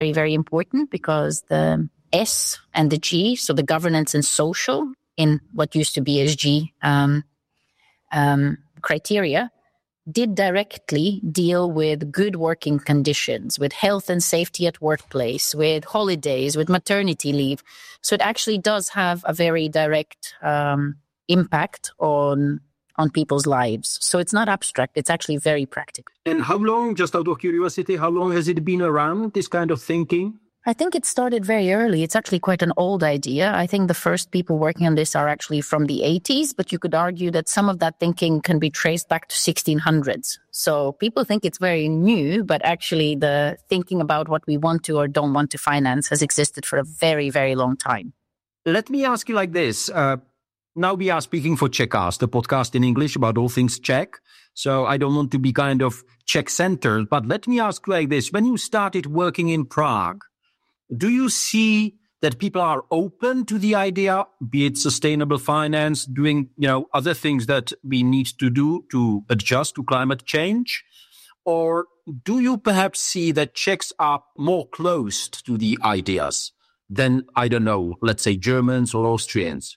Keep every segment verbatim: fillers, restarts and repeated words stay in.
very, very important because the S and the G, so the governance and social in what used to be S G um, um, criteria, did directly deal with good working conditions, with health and safety at workplace, with holidays, with maternity leave. So it actually does have a very direct um, impact on on people's lives. So it's not abstract, it's actually very practical. And how long, just out of curiosity, how long has it been around, this kind of thinking? I think it started very early. It's actually quite an old idea. I think the first people working on this are actually from the eighties, but you could argue that some of that thinking can be traced back to sixteen hundreds. So people think it's very new, but actually the thinking about what we want to or don't want to finance has existed for a very, very long time. Let me ask you like this. Uh, now we are speaking for Czechcast, a podcast in English about all things Czech. So I don't want to be kind of Czech-centered, but let me ask you like this. When you started working in Prague, do you see that people are open to the idea, be it sustainable finance, doing, you know, other things that we need to do to adjust to climate change? Or do you perhaps see that Czechs are more closed to the ideas than, I don't know, let's say Germans or Austrians?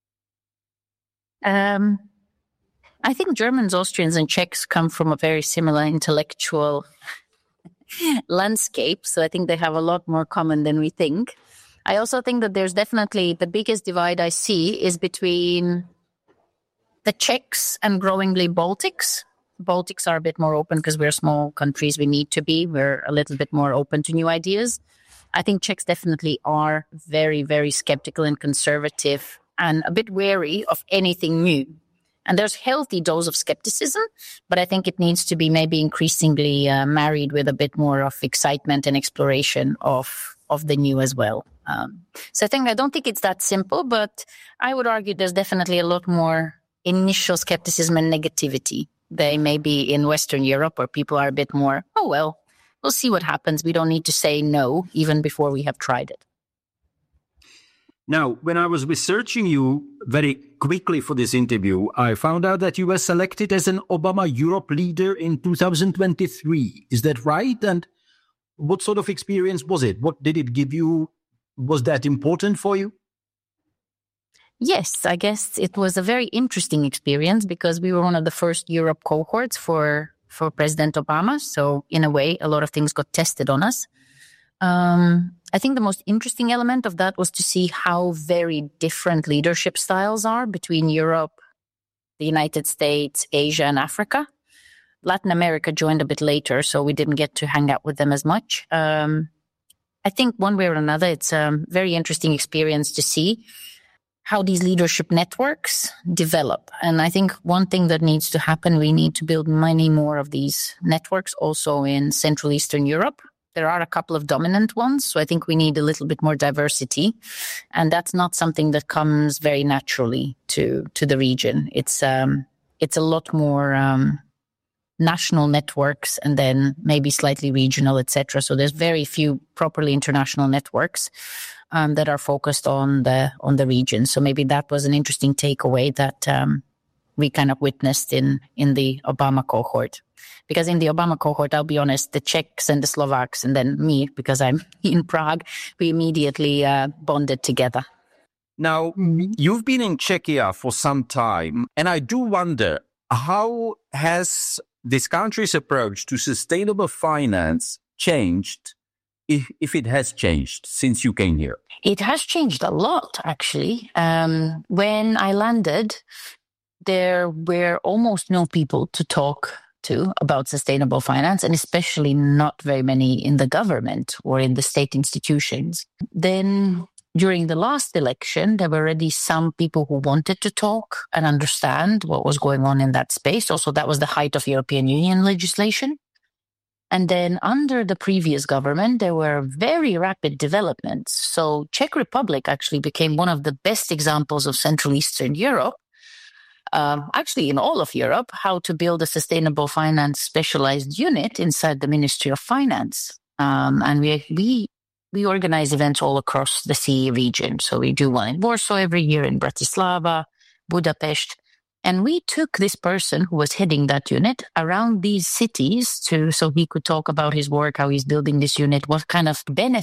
Um, I think Germans, Austrians, and Czechs come from a very similar intellectual landscape. So I think they have a lot more common than we think. I also think that there's definitely the biggest divide I see is between the Czechs and growingly Baltics. Baltics are a bit more open because we're small countries. We need to be. We're a little bit more open to new ideas. I think Czechs definitely are very, very skeptical and conservative and a bit wary of anything new. And there's healthy dose of skepticism, but I think it needs to be maybe increasingly uh, married with a bit more of excitement and exploration of of the new as well. Um, so I think I don't think it's that simple, but I would argue there's definitely a lot more initial skepticism and negativity. They may be in Western Europe where people are a bit more, oh, well, we'll see what happens. We don't need to say no even before we have tried it. Now, when I was researching you very quickly for this interview, I found out that you were selected as an Obama Europe leader in two thousand twenty-three. Is that right? And what sort of experience was it? What did it give you? Was that important for you? Yes, I guess it was a very interesting experience because we were one of the first Europe cohorts for, for President Obama. So in a way, a lot of things got tested on us. Um, I think the most interesting element of that was to see how very different leadership styles are between Europe, the United States, Asia, and Africa. Latin America joined a bit later, so we didn't get to hang out with them as much. Um, I think one way or another, it's a very interesting experience to see how these leadership networks develop. And I think one thing that needs to happen, we need to build many more of these networks also in Central Eastern Europe. There are a couple of dominant ones, so I think we need a little bit more diversity. And that's not something that comes very naturally to, to the region. It's um, it's a lot more um, national networks and then maybe slightly regional, et cetera. So there's very few properly international networks um, that are focused on the on the region. So maybe that was an interesting takeaway that um, we kind of witnessed in in the Obama cohort. Because in the Obama cohort, I'll be honest, the Czechs and the Slovaks and then me, because I'm in Prague, we immediately uh, bonded together. Now, you've been in Czechia for some time, and I do wonder, how has this country's approach to sustainable finance changed, if, if it has changed since you came here? It has changed a lot, actually. Um, when I landed, there were almost no people to talk to about sustainable finance, and especially not very many in the government or in the state institutions. Then during the last election, there were already some people who wanted to talk and understand what was going on in that space. Also, that was the height of European Union legislation. And then under the previous government, there were very rapid developments. So Czech Republic actually became one of the best examples of Central Eastern Europe, Um, actually in all of Europe, how to build a sustainable finance specialized unit inside the Ministry of Finance. Um, and we, we, we organize events all across the C E region. So we do one in Warsaw every year, in Bratislava, Budapest. And we took this person who was heading that unit around these cities to, so he could talk about his work, how he's building this unit, what kind of benefits